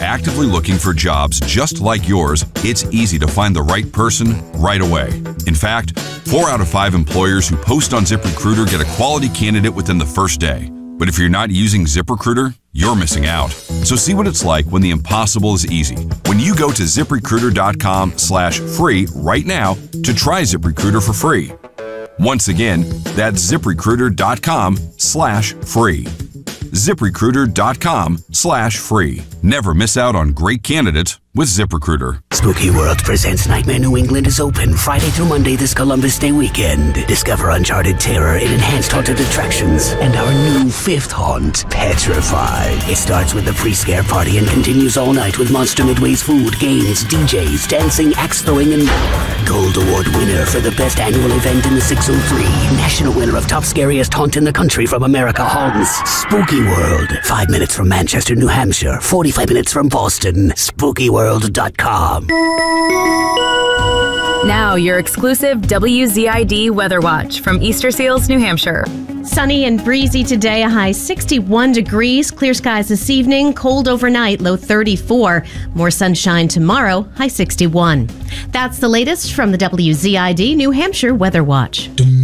actively looking for jobs just like yours, it's easy to find the right person right away. In fact, 4 out of 5 employers who post on ZipRecruiter get a quality candidate within the first day. But if you're not using ZipRecruiter, you're missing out. So see what it's like when the impossible is easy. When you go to ZipRecruiter.com/free right now to try ZipRecruiter for free. Once again, that's ZipRecruiter.com/free. ZipRecruiter.com/free. Never miss out on great candidates with ZipRecruiter. Spooky World presents Nightmare New England is open Friday through Monday this Columbus Day weekend. Discover uncharted terror in enhanced haunted attractions and our new 5th haunt, Petrified. It starts with the pre-scare party and continues all night with Monster Midway's food, games, DJs, dancing, axe throwing, and more. Gold Award winner for the best annual event in the 603. National winner of top scariest haunt in the country from America Haunts. Spooky World. 5 minutes from Manchester, New Hampshire. 45 minutes from Boston. SpookyWorld.com. Now, your exclusive WZID Weather Watch from Easter Seals, New Hampshire. Sunny and breezy today, a high 61 degrees. Clear skies this evening, cold overnight, low 34. More sunshine tomorrow, high 61. That's the latest from the WZID New Hampshire Weather Watch.